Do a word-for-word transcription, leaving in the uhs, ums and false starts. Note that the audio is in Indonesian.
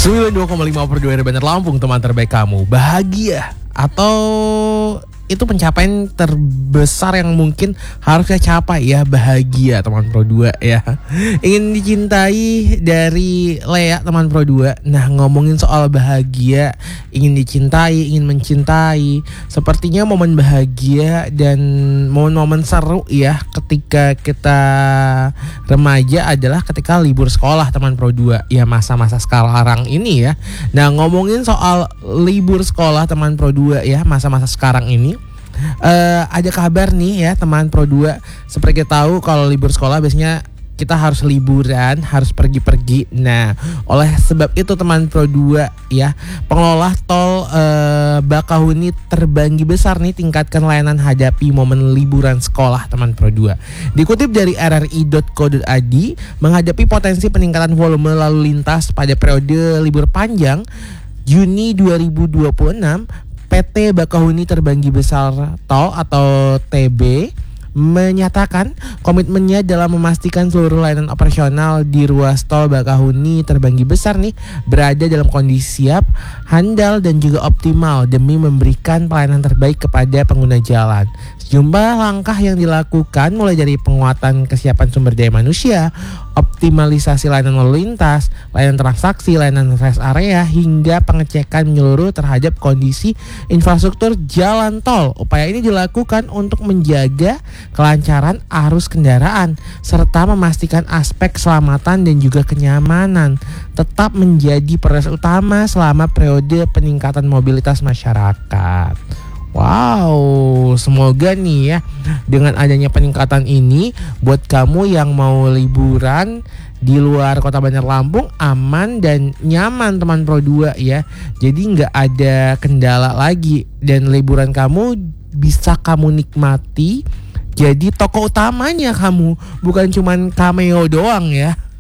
sembilan puluh dua koma lima per dua R Bandar Lampung, teman terbaik kamu. Bahagia atau itu pencapaian terbesar yang mungkin harusnya capai ya, bahagia teman Pro dua ya. Ingin dicintai dari Lea teman Pro dua. Nah, ngomongin soal bahagia, ingin dicintai, ingin mencintai, sepertinya momen bahagia dan momen-momen seru ya ketika kita remaja adalah ketika libur sekolah teman Pro dua ya, masa-masa sekarang ini ya. Nah, ngomongin soal libur sekolah teman Pro dua ya, masa-masa sekarang ini Uh, ada kabar nih ya teman Pro dua. Seperti kita tahu kalau libur sekolah biasanya kita harus liburan, harus pergi-pergi. Nah, oleh sebab itu teman Pro dua ya, pengelola tol uh, Bakahuni Terbanggi Besar nih tingkatkan layanan hadapi momen liburan sekolah teman Pro dua. Dikutip dari r r i dot co dot i d, menghadapi potensi peningkatan volume lalu lintas pada periode libur panjang Juni dua ribu dua puluh enam, P T Bakahuni Terbanggi Besar Tol atau T B menyatakan komitmennya dalam memastikan seluruh layanan operasional di ruas tol Bakahuni Terbanggi Besar nih berada dalam kondisi siap, handal dan juga optimal demi memberikan pelayanan terbaik kepada pengguna jalan. Sejumlah langkah yang dilakukan mulai dari penguatan kesiapan sumber daya manusia, optimalisasi layanan lalu lintas, layanan transaksi, layanan rest area, hingga pengecekan menyeluruh terhadap kondisi infrastruktur jalan tol. Upaya ini dilakukan untuk menjaga kelancaran arus kendaraan serta memastikan aspek keselamatan dan juga kenyamanan tetap menjadi prioritas utama selama periode peningkatan mobilitas masyarakat. Wow, semoga nih ya dengan adanya peningkatan ini buat kamu yang mau liburan di luar kota Bandar Lampung aman dan nyaman teman Pro dua ya. Jadi nggak ada kendala lagi dan liburan kamu bisa kamu nikmati. Jadi toko utamanya kamu, bukan cuman cameo doang ya.